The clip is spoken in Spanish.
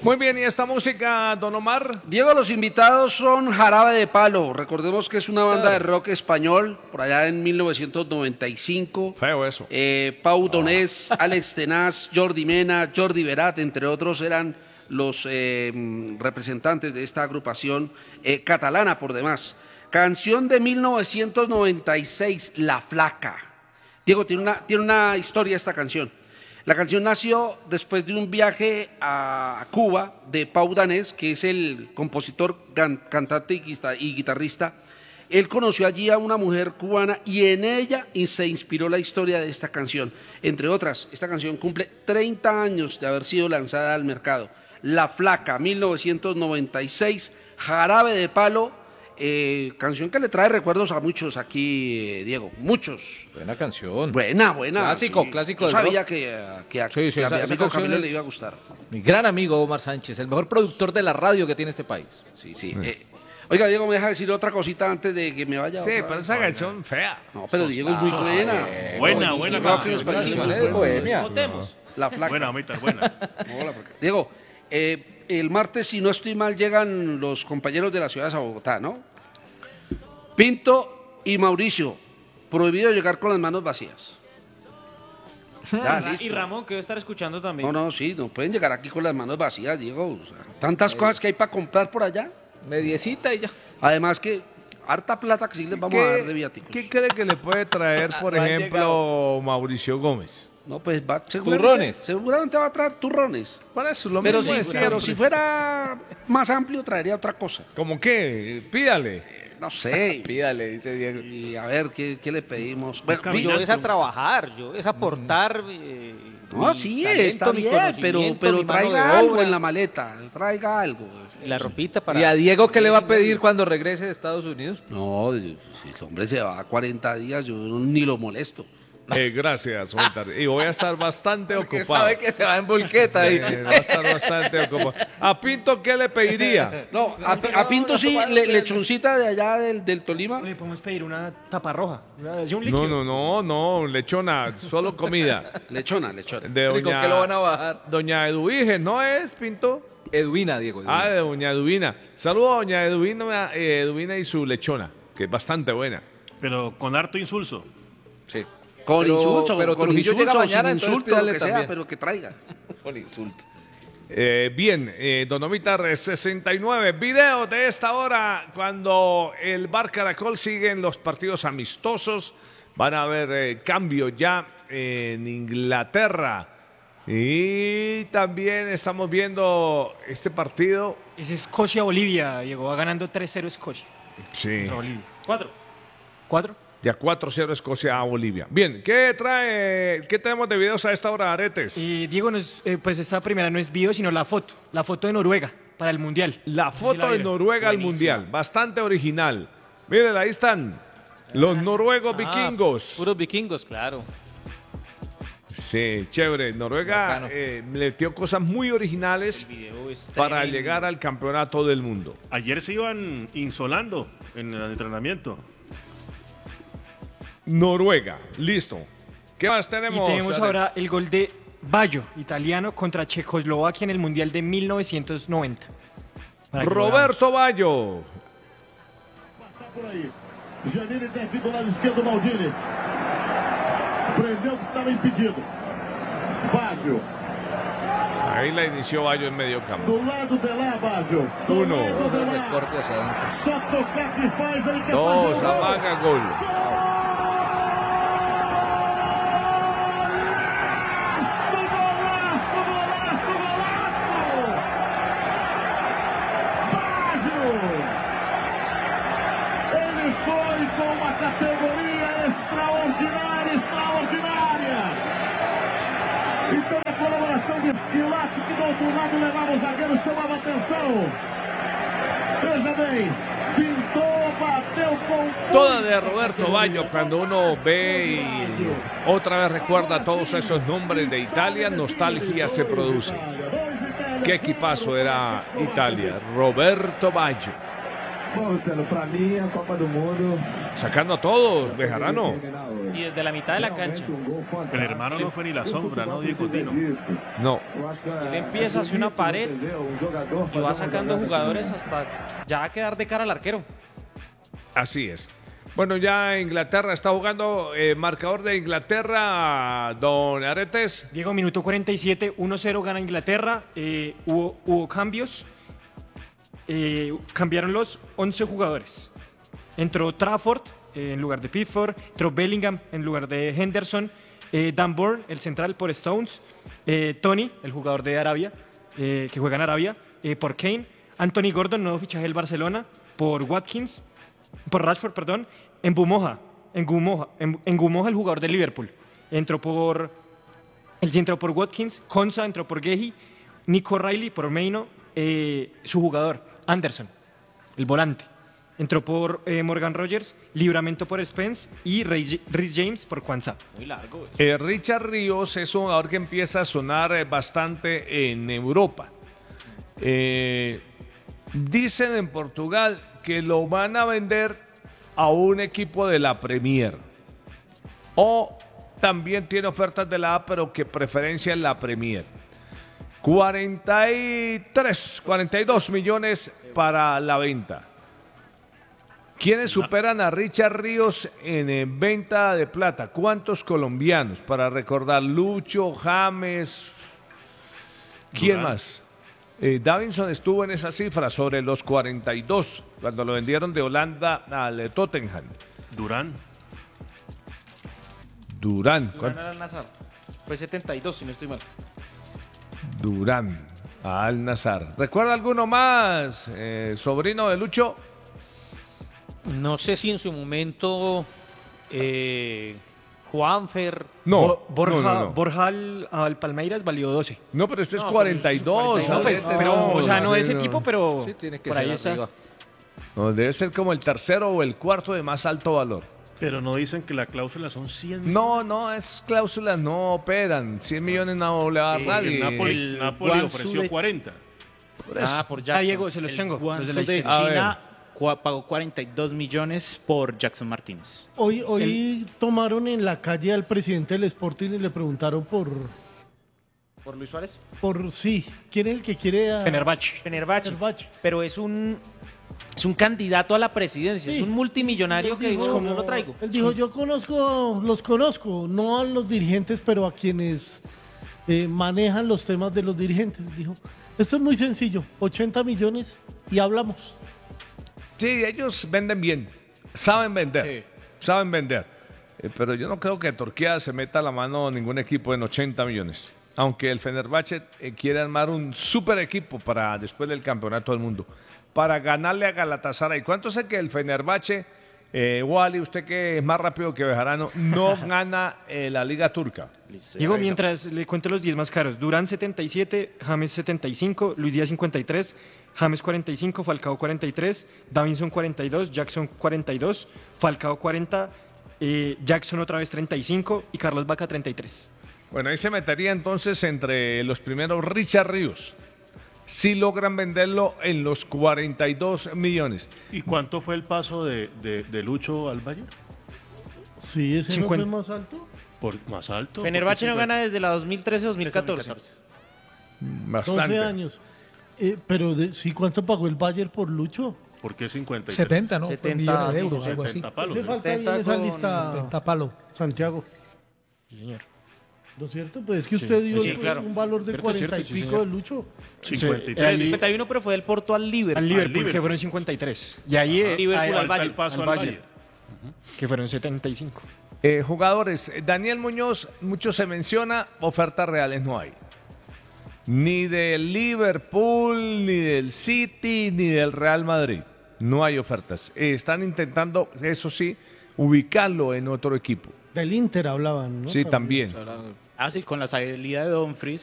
Muy bien, ¿y esta música, don Omar? Diego, los invitados son Jarabe de Palo. Recordemos que es una banda de rock español, por allá en 1995. Feo eso. Pau Donés, Alex Tenaz, Jordi Mena, Jordi Verat, entre otros, eran los representantes de esta agrupación catalana por demás. Canción de 1996, La Flaca. Diego, tiene una historia esta canción. La canción nació después de un viaje a Cuba de Pau Donés, que es el compositor, cantante y guitarrista. Él conoció allí a una mujer cubana y en ella se inspiró la historia de esta canción. Entre otras, esta canción cumple 30 años de haber sido lanzada al mercado. La Flaca, 1996, Jarabe de Palo. Canción que le trae recuerdos a muchos aquí, Diego, muchos. Buena canción. Buena. Clásico, sí. clásico. Yo del sabía rock. que a Sí, mi amigo canción Camilo es le iba a gustar. Mi gran amigo Omar Sánchez, el mejor productor de la radio que tiene este país. Sí. Oiga, Diego, me deja decir otra cosita antes de que me vaya. Sí, otra pero vez? esa canción fea. No, pero Diego es muy buena. Buena Rock en canción. español. de bohemia. Votemos. La Flaca. Buena, Omita, buena. No, la Flaca. Diego, el martes, si no estoy mal, llegan los compañeros de la ciudad de Bogotá, ¿no? Pinto y Mauricio, prohibido llegar con las manos vacías. Ya, listo. Y Ramón, que debe estar escuchando también. No, sí, no pueden llegar aquí con las manos vacías, Diego. O sea, tantas cosas que hay para comprar por allá. Mediecita y ya. Además que harta plata que sí les vamos a dar de viáticos. ¿Qué cree que le puede traer, por No han ejemplo, Mauricio Gómez? No, pues va, Turrones. seguramente va a traer turrones. Para eso, lo Pero, mismo de pero siempre. si fuera más amplio, traería otra cosa. ¿Cómo qué? Pídale. No sé. Pídale, dice Diego. Y a ver, ¿qué le pedimos? Bueno, Caminando. Yo es a trabajar, yo es aportar. no, mi sí, talento, está mi bien, conocimiento, pero mi mano de traiga algo obra, en la maleta, traiga algo. y la ropita para. ¿Y a Diego qué le va a pedir cuando regrese de Estados Unidos? No, si el hombre se va a 40 días, yo ni lo molesto. Gracias, Walter. Y voy a estar bastante Porque ocupado. sabe que se va en volqueta ahí. Va a estar bastante ocupado. ¿A Pinto qué le pediría? No, a Pinto sí, lechoncita de allá del Tolima. Le podemos pedir una tapa roja. Es un líquido. No, lechona, solo comida. Lechona. De ¿Y con qué lo van a bajar? Doña Eduige, ¿no es, Pinto? Edwina, Diego. Edwina. Ah, de doña Eduvina. Saludos a doña Eduvina y su lechona, que es bastante buena. Pero con harto insulso. Sí. Con Pero- insulto, pero con Trujillo insulto, llega mañana, sin entonces insulto, lo pídale que sea, también. pero que traiga. Con insulto. Bien, Don Omitar 69, video de esta hora cuando el Bar Caracol sigue en los partidos amistosos. Van a haber cambio ya en Inglaterra. Y también estamos viendo este partido. Es Escocia-Bolivia, Diego. Va ganando 3-0 Escocia. Sí. Contra Bolivia. 4. ¿4? Ya 4-0 Escocia a Bolivia. Bien, ¿qué tenemos de videos a esta hora, Aretes? Y Diego, pues esta primera no es video, sino la foto. La foto de Noruega para el Mundial. La Sí, foto la de vieron. Noruega al Buenísima. Mundial, bastante original. Miren, ahí están los noruegos vikingos. Puros vikingos, claro. Sí, chévere. Noruega Bacano. metió cosas muy originales El video es para tremendo. llegar al campeonato del mundo. Ayer se iban insolando en el entrenamiento. Noruega, listo. ¿Qué más Y tenemos? tenemos Alex? ahora el gol de Baggio, italiano, contra Checoslovaquia en el Mundial de 1990. Para que lo Roberto Baggio. Por aí. Janine desce do lado esquerdo, Maldini. Prendeu que estava impedido. Baggio. Ahí la inició Baggio en medio campo. Do lado de lá, Baggio. Do Uno. lado de lá. Recorte hacia adentro. Só tocar que faz, ele quer Dos, fazer o gol. amaga gol. Ele foi com uma categoria extraordinária. E pela colaboração de Esquilato, que do outro lado levava o zagueiro, chamava atenção. Veja bem, pintou, bateu com... Toda de Roberto Baggio, cuando uno ve y otra vez recuerda todos esos nombres de Italia, nostalgia se produce. Qué equipazo era Italia, Roberto Baggio. Bom, Luciano, para mim a Copa do Mundo Sacando a todos, Bejarano. Y desde la mitad de la cancha. El hermano no fue ni la sombra, ¿no, Diego Tino? No. Él empieza hacia una pared y va sacando jugadores hasta ya quedar de cara al arquero. Así es. Bueno, ya Inglaterra está jugando, marcador de Inglaterra, don Aretes. Diego, minuto 47, 1-0 gana Inglaterra. Hubo cambios. Cambiaron los 11 jugadores. Entró Trafford en lugar de Pickford, entró Bellingham en lugar de Henderson, Dan Burn, el central, por Stones, Tony, el jugador de Arabia, que juega en Arabia, por Kane, Anthony Gordon, nuevo fichaje del Barcelona, por Rashford, perdón, Ngumoha, el jugador del Liverpool, entró por Watkins, Konsa entró por Gehi, Nico Riley por Meino, su jugador, Anderson, el volante. Entró por Morgan Rogers, Libramento por Spence y Reece James por Kwanzaa. Muy largo. Richard Ríos es un jugador que empieza a sonar bastante en Europa. Dicen en Portugal que lo van a vender a un equipo de la Premier. O también tiene ofertas de la A, pero que preferencia en la Premier. 42 millones para la venta. ¿Quiénes superan a Richard Ríos en venta de plata? ¿Cuántos colombianos? Para recordar, Lucho, James, ¿quién Durán. más? Davinson estuvo en esa cifra, sobre los 42, cuando lo vendieron de Holanda al Tottenham. Durán. Durán, Durán al Nazar. Fue 72, si no estoy mal. Durán, al Nazar. ¿Recuerda alguno más, sobrino de Lucho? No sé si en su momento Juanfer. No, Borja al Palmeiras valió 12. No, pero esto es No, 42. No, pues, ¿sabes? pero, o sea, no de ese no. tipo, pero Sí, tiene que por ser ahí está. arriba. No, debe ser como el tercero o el cuarto de más alto valor. Pero no dicen que la cláusula son 100. No, es cláusulas, no operan. 100 millones no le va a dar nadie. Napoli Guangzhou ofreció de- 40. Por Jackson. Diego, se los tengo. Los de Guangzhou la de historia. China pagó 42 millones por Jackson Martínez. Hoy tomaron en la calle al presidente del Sporting y le preguntaron ¿Por Luis Suárez? sí, ¿quién es el que quiere a Fenerbahce. Fenerbahce. Fenerbahce? Pero es un candidato a la presidencia, Sí. es un multimillonario Él que dijo- dijo, como lo traigo. Él dijo, los conozco, no a los dirigentes, pero a quienes manejan los temas de los dirigentes. Dijo, esto es muy sencillo, 80 millones y hablamos. Sí, ellos venden bien. Saben vender. Saben vender. Pero yo no creo que Turquía se meta la mano a ningún equipo en 80 millones. Aunque el Fenerbahce quiere armar un super equipo para después del campeonato del mundo. Para ganarle a Galatasaray. ¿Cuánto sé que el Fenerbahce, Wally, usted que es más rápido que Bejarano, no gana la Liga Turca? Diego, mientras le cuento los 10 más caros. Durán 77, James 75, Luis Díaz 53, James 45, Falcao 43, Davinson 42, Jackson 42, Falcao 40, Jackson otra vez 35 y Carlos Vaca 33. Bueno, ahí se metería entonces entre los primeros Richard Ríos. Si logran venderlo en los 42 millones. ¿Y cuánto fue el paso de Lucho al Bayern? Sí, ese 50. no fue más alto. Más alto. Fenerbahce no ¿Por qué gana desde la 2013-2014. 12 Bastante. años. Pero sí, ¿cuánto pagó el Bayern por Lucho? ¿Por qué 53? 70, ¿no? 70, millones de sí, euros, sí, algo así. 70 palos. ¿Qué ¿no? falta ahí en 70 esa con lista, 70 palo. Santiago? ¿No es cierto? Pues es que usted dio Sí, pues, claro. un valor de Cierto, 40 cierto, y sí, pico señor. de Lucho. 53. ahí- 51, pero fue del Porto al Liverpool. Al Liverpool, Liverpool. que fueron 53. Y ahí Liverpool al Falta Bayern. el paso al al Bayern. Bayern. que fueron 75. Jugadores, Daniel Muñoz, mucho se menciona, ofertas reales no hay. Ni del Liverpool, ni del City, ni del Real Madrid. No hay ofertas. Están intentando, eso sí, ubicarlo en otro equipo. Del Inter hablaban, ¿no? Sí, también. Sí, con la salida de Dumfries